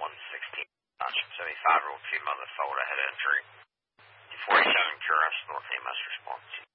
116 Township, 75-year-old female in the Florida head injury. 47 Currents, North EMS response.